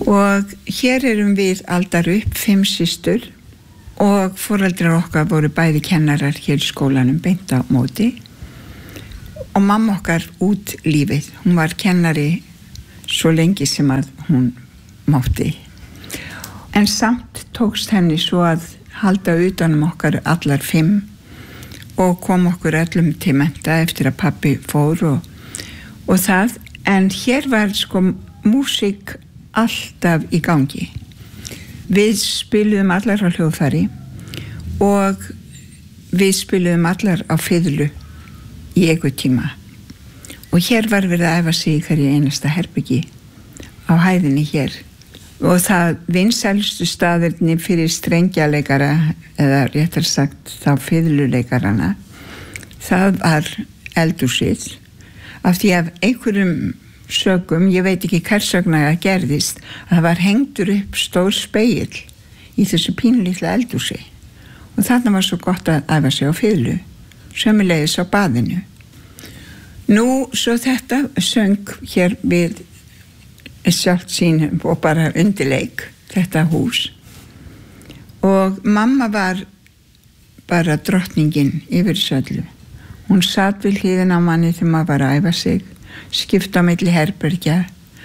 og hér erum við aldar upp 5 systur og foreldrar okkar voru bæði kennarar hér í skólanum beint á móti og mamma okkar út lífið. Hún var kennari svo lengi sem að hún mátti. En samt tókst henni svo að halda utanum okkar allar 5 og kom okkur öllum til mennta eftir að pabbi fór og það. En hér var sko músík alltaf í gangi. Við spiluðum allar á hljóðfæri og við spiluðum allar á fiðlu í einhver tíma. Og hér var verið að æfa sig í hverju einasta herbyggi á hæðinni hér. Og það vinsælustu staðirni fyrir strengjaleikara, eða réttar sagt þá fiðluleikarana, það var eldhúsið. Af því að einhverjum sögum, ég veit ekki hvers vegna það gerðist, að það var hengtur upp stór spegill í þessu pínulitla eldhúsi. Og þarna var svo gott að æfa sig á fiðlu, sömuleiðis á baðinu. Nú, svo þetta söng hér við sjálft sínum og bara undirleik, þetta hús. Og mamma var bara drottningin yfir söllu. Hún sat við hliðina á manni þegar maður var að æfa sig, skipta á milli herbergja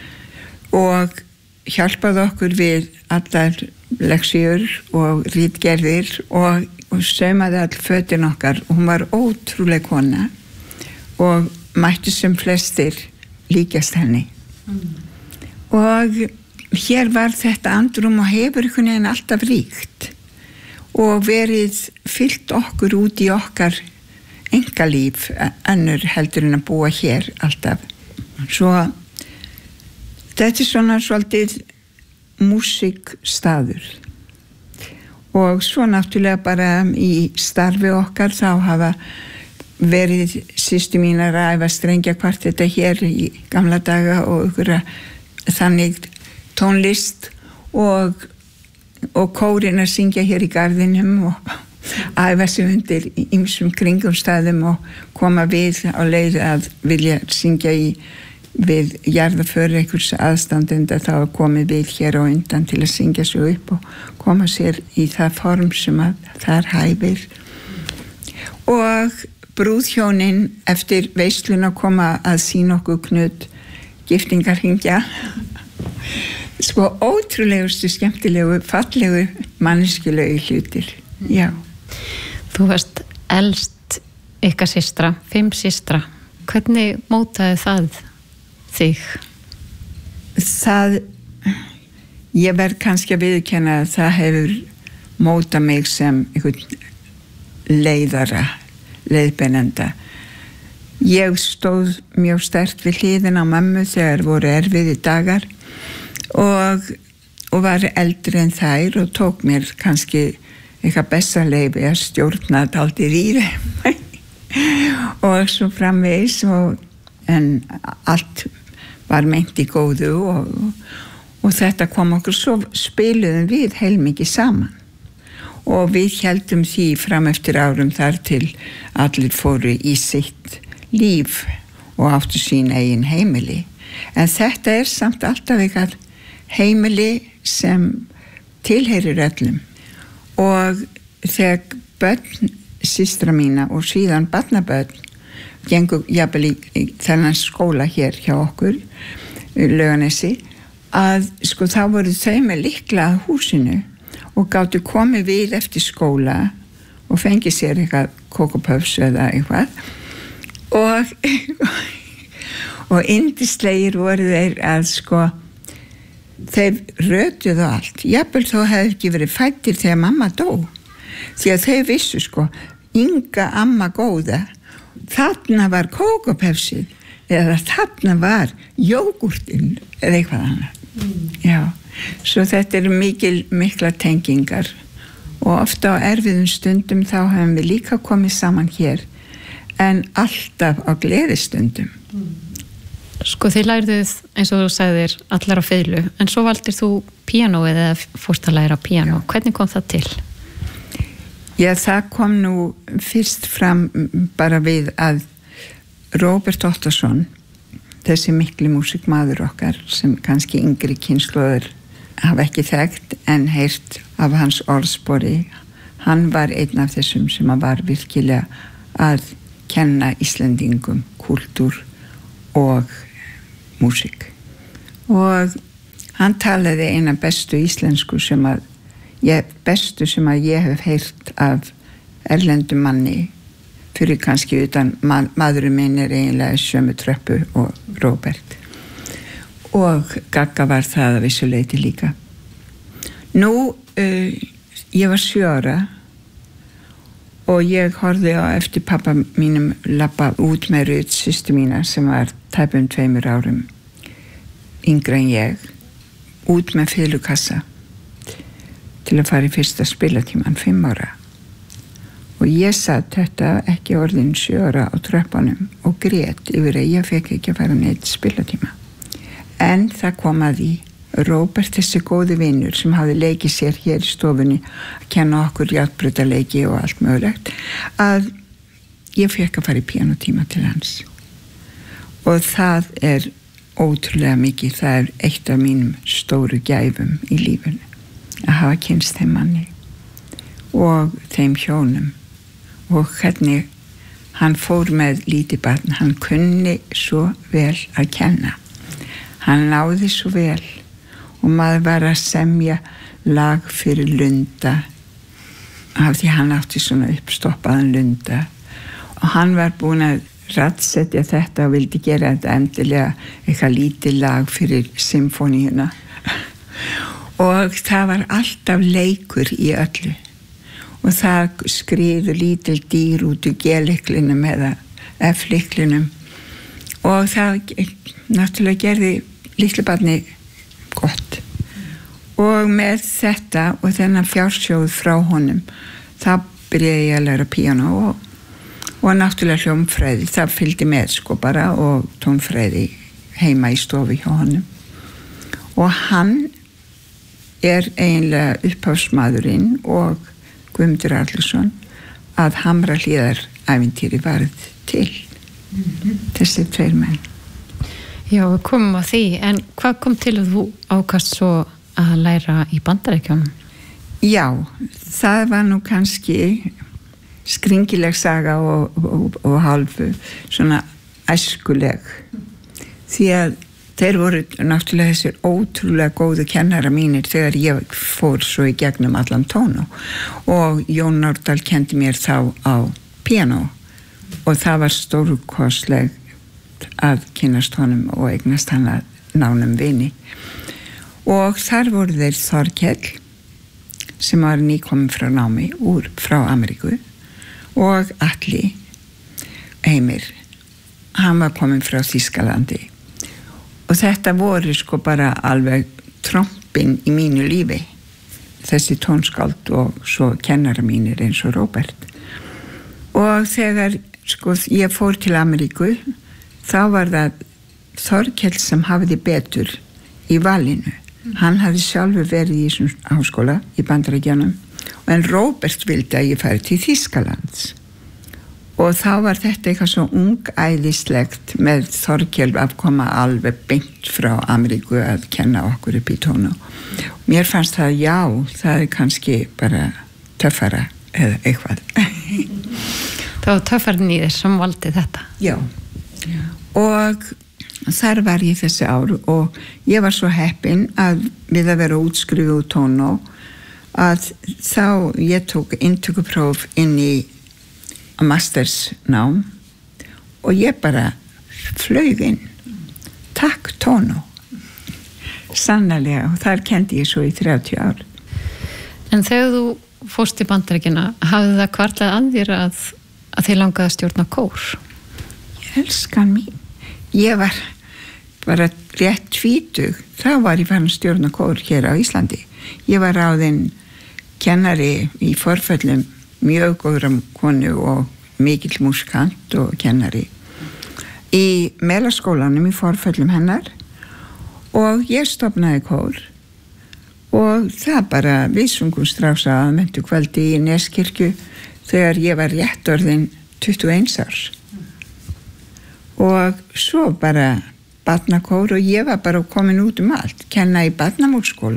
og hjálpaði okkur við allar leksíur og ritgerðir og saumaði all fötin okkar. Hún var ótrúleg kona og mætti sem flestir líkjast henni. Og hér var þetta andrúm og hefur einhvern veginn alltaf ríkt og verið fyllt okkur út í okkar engalíf önnur heldur en að búa hér alltaf. Svo þetta svona svolítið músíkstaður. Og svo náttúrulega bara í starfi okkar þá hafa verið systur mínar að æfa strengjakvartetta hér í gamla daga og ykkur þannig tónlist og kórinn að syngja hér í garðinum og æfa sig undir ýmsum kringumstæðum og koma við á leið að vilja syngja við jarðaför einhvers aðstandenda þá að komið við hér á undan til að syngja sig upp og koma sér í það form sem að þar hæfir. Og brúðhjónin eftir veisluna koma að sýna okkur Knut giftingarhringja. Sko ótrúlegustu, skemmtilegu, fallegu, manneskjulegu hlutir. Já. Þú varst elst ykkar systra, 5 systra. Hvernig mótaði það þig? Það, ég verð kannski að viðurkenna að það hefur mótað mig sem einhvern leiðbeinanda. Ég stóð mjög sterkt við hliðina á mömmu þegar voru erfiði dagar og var eldri en þær og tók mér kannski eitthvað bessaleyfi að stjórna dálítið í þeim og svo framvegis en allt var meint í góðu og þetta kom okkur, svo spiluðum við heilmikið saman og við héldum því fram eftir árum þar til allir fóru í sitt líf og áttu sín eigin heimili. En þetta samt alltaf eitthvað heimili sem tilheyrir öllum. Og þegar börn systra mína og síðan barnabörn gengu jafnvel í þennan skóla hér hjá okkur í Laugarnesi, að sko þá voru þau með lykla að húsinu og gátu komið við eftir skóla og fengið sér eitthvað kókopöfs eða eitthvað og yndislegir voru þeir að sko þeir rötuðu allt, jafnvel þó hefði ekki verið fæddir þegar mamma dó, því að þau vissu sko Inga amma góða, þarna var kókopefsið eða þarna var jógúrtinn eða eitthvað annað. Já, svo þetta mikla tengingar og ofta á erfiðum stundum þá hefum við líka komið saman hér en alltaf á gleðistundum. Sko þið lærðuð, eins og þú sagðir, allar á fiðlu, en svo valdir þú píanóið eða fórst að læra píanó. Hvernig kom það til? Já, það kom nú fyrst fram bara við að Róbert Ottarsson, þessi mikli músikmaður okkar sem kannski yngri kynslóðir hafa ekki þekkt en heyrt af hans orðspori. Hann var einn af þessum sem var virkilega að kenna Íslendingum kúltúr og músík. Og hann talaði eina bestu íslensku sem að ég hef heyrt af erlendum manni, fyrir kannski utan maðurinn minn eiginlega sömu Tröppu og Róbert. Og Gagga var það að vissu leyti líka. Nú, ég var 7 ára og ég horfði á eftir pappa mínum labba út með Rut, systur mína, sem var tæpum 2 árum yngri en ég, út með fiðlukassa til að fara í fyrsta spilatíman 5 ára. Og ég satt þetta ekki orðin 7 ára á tröppunum og grét yfir að ég fekk ekki að fara neitt spilatíma. En það kom að því, Róbert, þessi góði vinur sem hafði leikið sér hér í stofunni að kenna okkur járnbrautarleiki og allt mögulegt, að ég fekk að fara í píanótíma til hans. Og það er ótrúlega mikið, það er eitt af mínum stóru gæfum í lífinu, að hafa kynnst þeim manni og þeim hjónum og hvernig hann fór með lítið barn. Hann kunni svo vel að kenna. Hann náði svo vel og maður var að semja lag fyrir Lunda af því hann átti svona uppstoppaðan Lunda og hann var búinn að raddsetja þetta og vildi gera þetta endilega eitthvað lítið lag fyrir symfóníuna og það var alltaf leikur í öllu og það skriðu lítil dýr út úr G-lyklinum eða F-lyklinum og það náttúrulega gerði litlu barni gott. Og með þetta og þennan fjársjóð frá honum, það byrjaði ég að læra píanó og náttúrulega hljómfræði, það fylgdi með sko bara og tónfræði heima í stofu hjá honum. Og hann er eiginlega upphafsmaðurinn og Guðmundur Arnljótsson að Hamrahlíðar ævintýri varð til. Þessi 2 menn. Já, við komum á því, en hvað kom til að þú ákast svo að læra í Bandaríkjunum? Já, það var nú kannski skringileg saga og hálfu svona æskuleg. Því að þeir voru náttúrulega þessir ótrúlega góðu kennara mínir þegar ég fór svo í gegnum allan tónu og Jón Nordal kendi mér þá á píanó og það var stórkostleg að kynnast honum og eignast hann að nánum vini. Og þar voru þeir Þorkell sem var nýkominn frá námi frá Ameríku og Atli Heimir, hann var kominn frá Þýskalandi og þetta voru sko bara alveg trompin í mínu lífi, þessi tónskáld og svo kennara mínir eins og Róbert. Og þegar sko ég fór til Ameríku þá var það Þorkell sem hafði betur í valinu. Hann hafði sjálfur verið í þessum háskóla í Bandaríkjunum en Róbert vildi að ég færi til Þýskalands. Og þá var þetta eitthvað svo ungæðislegt með Þorkell að koma alveg beint frá Ameríku að kenna okkur upp í tónu. Mér fannst það, já, það er kannski bara töffara eða eitthvað. Það var töffarinn í þér sem valdi þetta? Já. Og þar var ég þessi ár og ég var svo heppin að við að vera útskrifuð úr tónu að þá ég tók inntökupróf inn í mastersnám og ég bara flaug inn. Takk tónu. Sannarlega, og þar kendi ég svo í 30 ár. En þegar þú fórst í Bandaríkjana, hafði það kvartlað að þér að þið langaði að stjórna kór? Elskan mín. Ég var bara rétt 20, þá var ég farin að stjórna kór hér á Íslandi. Ég var ráðinn kennari í forföllum, mjög góðra konu og mikill músikant og kennari í Melaskólanum í forföllum hennar og ég stofnaði kór og það bara við sungum strása að mentu kvöldi í Neskirkju þegar ég var rétt orðin 21 árs. Og svo bara barnakór og ég var bara komin út allt, kenna í barnamúrskólanum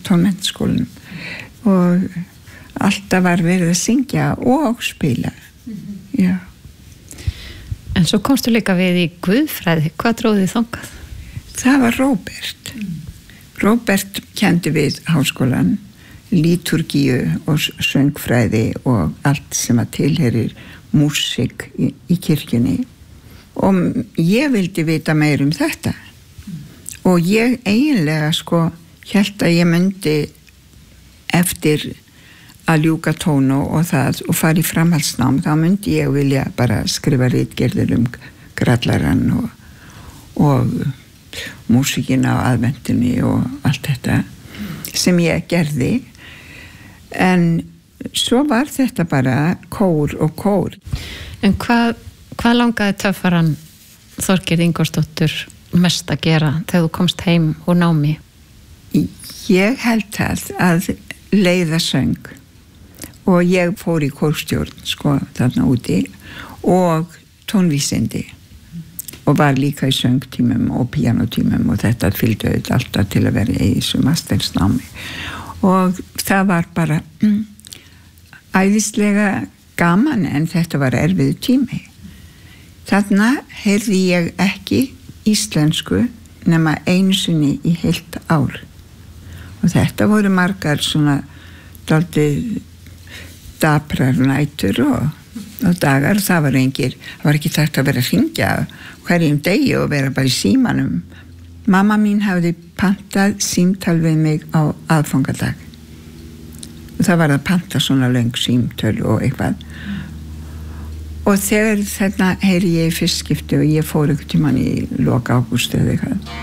tónmenntaskólanum og alltaf var verið að syngja og spila. Já. En svo komstu líka við í guðfræði. Hvað dróði þangað? Það var Róbert. Róbert kendi við háskólan liturgíu og söngfræði og allt sem að tilherir músík í kirkjunni og ég vildi vita meir þetta og ég eiginlega hélt að ég myndi eftir að ljúka tónu og það og fara í framhaldsnám, þá myndi ég vilja bara skrifa ritgerðir grallarann og músíkina á aðventunni og allt þetta sem ég gerði. En svo var þetta bara kór og kór. En hvað langaði töffarann Þorgerð Ingólfsdóttur mest að gera þegar þú komst heim úr námi? Ég held að leiða söng og ég fór í kórstjórn þarna úti og tónvísindi og var líka í söngtímum og píanótímum og þetta fylgdi auðvitað alltaf til að vera í þessu mastersnámi og það var bara æðislega gaman en þetta var erfiður tími. Þarna heyrði ég ekki íslensku nema einu sinni í heilt ár og þetta voru margar svona dálítið daprar nætur og dagar og það var ekki takt að vera að hringja hverjum degi og vera bara í símanum. Mamma mín hafði pantað símtal við mig á aðfangadag og það var að panta svona löng símtöl og eitthvað og þegar þarna heyri ég í fyrst skipti og ég fór einhvern tímann í loka ágúst eða eitthvað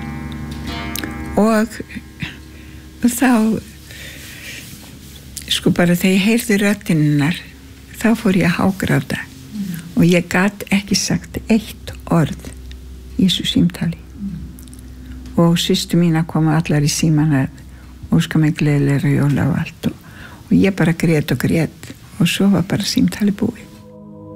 og þá bara þegar ég heyrði röddininnar þá fór ég að hágráta og ég gat ekki sagt eitt orð í þessu símtali og systur mín að koma allar í síman og óska mig gleðilegra jóla og allt og ég bara grét og svo var bara símtali búið.